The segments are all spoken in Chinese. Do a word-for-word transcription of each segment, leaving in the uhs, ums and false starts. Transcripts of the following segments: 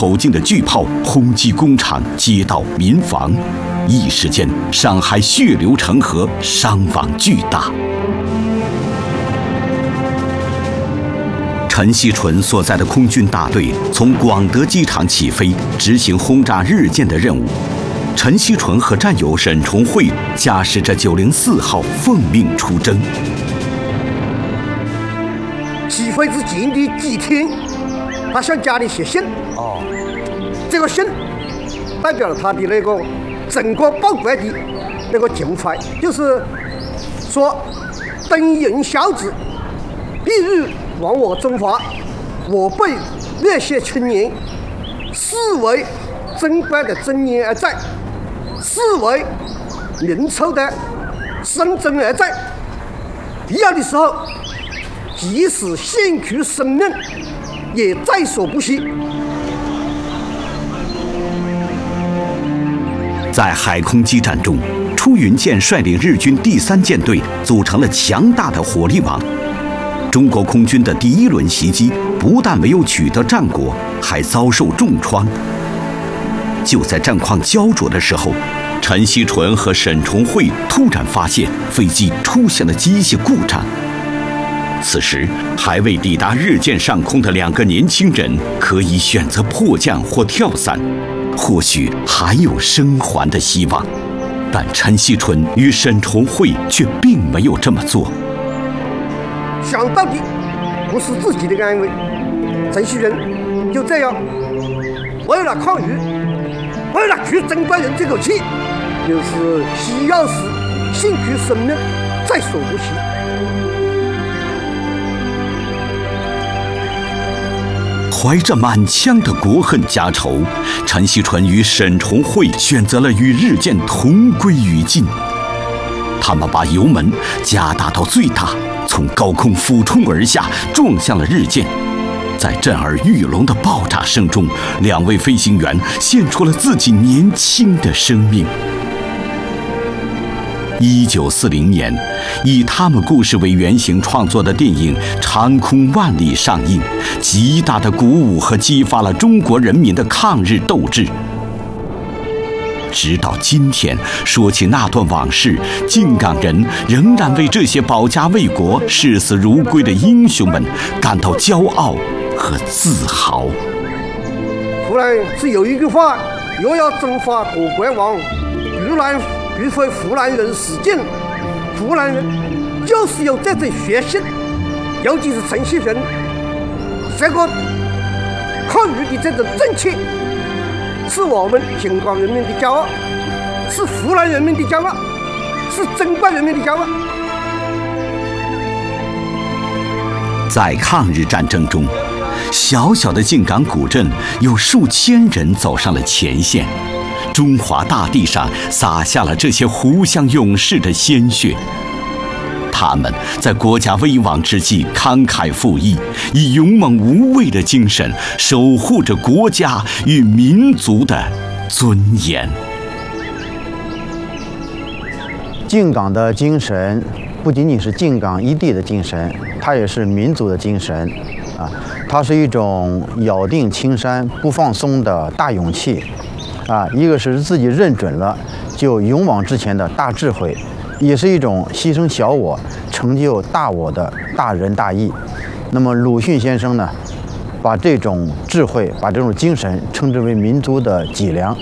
口径的巨炮轰击工厂、街道、民房，一时间上海血流成河，伤亡巨大。陈锡纯所在的空军大队从广德机场起飞，执行轰炸日舰的任务。陈锡纯和战友沈崇慧驾驶着九零四号奉命出征。 起飞之前的几天，他向家里写信。哦，这个信代表了他的那个整个报国的那个情怀，就是说，等人孝子，必欲亡我中华，我辈热血青年，视为贞观的尊严而在，视为民族的生真而在。必要的时候，即使献出生命，也在所不惜。 在海空激战中，出云舰率领日军第三舰队组成了强大的火力网。中国空军的第一轮袭击不但没有取得战果，还遭受重创。就在战况焦灼的时候，陈锡纯和沈崇慧突然发现飞机出现了机械故障。此时，还未抵达日舰上空的两个年轻人可以选择迫降或跳伞，或许还有生还的希望。但陈锡纯与沈崇慧却并没有这么做。 想到底不是自己的安危，陈锡纯就这样为了抗日，为了取贞观人这口气，就是需要时献出生命，在所不惜。 怀着满腔的国恨家仇，陈锡纯与沈崇慧选择了与日舰同归于尽。他们把油门加大到最大，从高空俯冲而下，撞向了日舰。在震耳欲聋的爆炸声中，两位飞行员献出了自己年轻的生命。一九四零年，以他们故事为原型创作的电影《长空万里》上映，极大的鼓舞和激发了中国人民的抗日斗志。直到今天，说起那段往事，靖港人仍然为这些保家卫国、视死如归的英雄们感到骄傲和自豪。 湖南是有一句话：若要征伐国国王，如然必非湖南人使劲。湖南人就是有这种血性，尤其是陈锡纯这个抗日的这种正气，是我们靖港人民的骄傲，是湖南人民的骄傲，是贞观人民的骄傲。 在抗日战争中，小小的靖港古镇有数千人走上了前线，中华大地上洒下了这些湖湘勇士的鲜血。他们在国家危亡之际慷慨赴义，以勇猛无畏的精神守护着国家与民族的尊严。 靖港的精神不仅仅是靖港一地的精神，它也是民族的精神啊！它是一种咬定青山不放松的大勇气啊！一个是自己认准了就勇往直前的大智慧，也是一种牺牲小我成就大我的大仁大义。那么鲁迅先生呢，把这种智慧，把这种精神称之为民族的脊梁。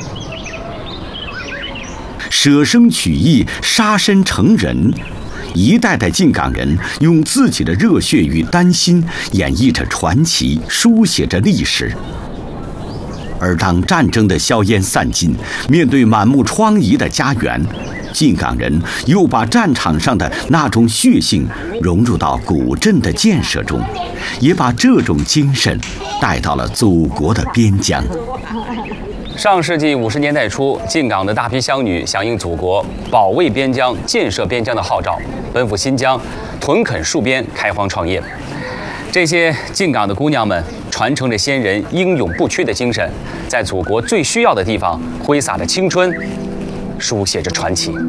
舍生取义，杀身成仁。一代代靖港人用自己的热血与丹心演绎着传奇，书写着历史。而当战争的硝烟散尽，面对满目疮痍的家园，靖港人又把战场上的那种血性融入到古镇的建设中，也把这种精神带到了祖国的边疆。 上世纪五十年代初，靖港的大批乡女响应祖国保卫边疆、建设边疆的号召，奔赴新疆，屯垦戍边，开荒创业。这些靖港的姑娘们传承着先人英勇不屈的精神，在祖国最需要的地方挥洒着青春，书写着传奇。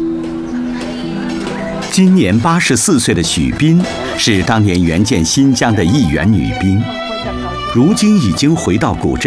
今年八十四岁的许斌是当年援建新疆的一员女兵，如今已经回到古镇。